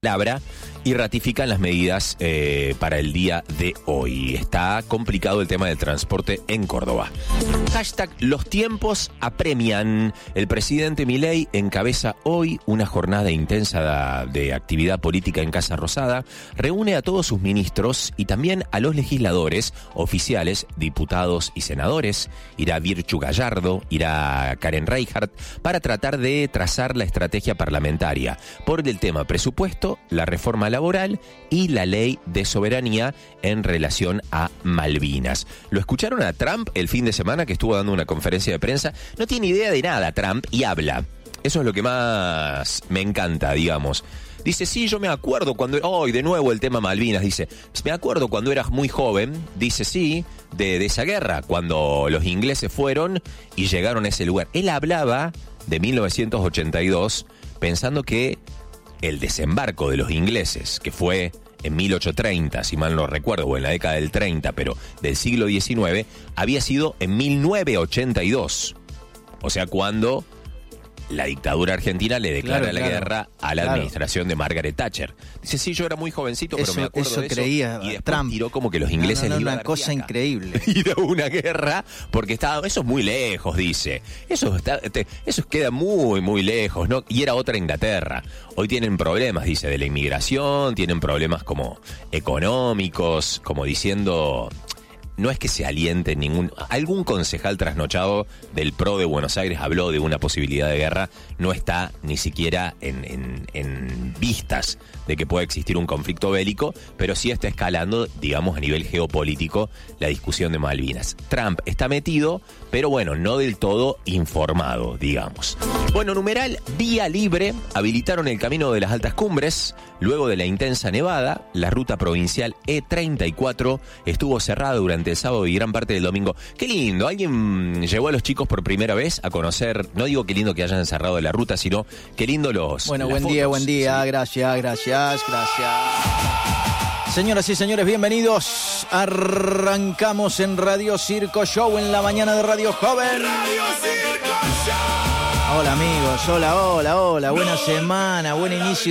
palabra y ratifican las medidas para el día de hoy. Está complicado el tema del transporte en Córdoba. Hashtag los tiempos apremian. El presidente Milei encabeza hoy una jornada intensa de actividad política en Casa Rosada. Reúne a todos sus ministros y también a los legisladores, oficiales, diputados y senadores. Irá Virchu Gallardo, irá Karen Reichardt para tratar de trazar la estrategia parlamentaria por el tema presupuesto, la reforma laboral y la ley de soberanía en relación a Malvinas. ¿Lo escucharon a Trump el fin de semana que estuvo dando una conferencia de prensa? No tiene idea de nada Trump y habla. Eso es lo que más me encanta, digamos. Dice, sí, yo me acuerdo cuando... de nuevo el tema Malvinas, dice. Me acuerdo cuando eras muy joven, dice, sí, de esa guerra, cuando los ingleses fueron y llegaron a ese lugar. Él hablaba de 1982 pensando que el desembarco de los ingleses, que fue en 1830, si mal no recuerdo, o en la década del 30, pero del siglo XIX, había sido en 1982. O sea, cuando la dictadura argentina le declara la guerra a la administración de Margaret Thatcher. Dice, sí, yo era muy jovencito, pero me acuerdo de eso. Creía y después Trump. Tiró como que los ingleses le iban a dar una cosa fiaca. Increíble. Y de una guerra, porque estaba, eso es muy lejos, dice. Eso queda muy, muy lejos, ¿no? Y era otra Inglaterra. Hoy tienen problemas, dice, de la inmigración, tienen problemas como económicos, como diciendo... No es que se aliente algún concejal trasnochado del PRO de Buenos Aires habló de una posibilidad de guerra, no está ni siquiera en vistas de que pueda existir un conflicto bélico, pero sí está escalando, digamos, a nivel geopolítico la discusión de Malvinas. Trump está metido, pero bueno, no del todo informado, digamos. Bueno, numeral vía libre, habilitaron el camino de las altas cumbres, luego de la intensa nevada, la ruta provincial E34 estuvo cerrada durante el sábado y gran parte del domingo. Qué lindo, alguien llevó a los chicos por primera vez a conocer, no digo qué lindo que hayan cerrado la ruta, sino qué lindo los... Bueno, buen día, sí. Gracias. Señoras y señores, bienvenidos. Arrancamos en Radio Circo Show en la mañana de Radio Joven. Radio Circo Show. Hola amigos, hola, buena semana, buen inicio.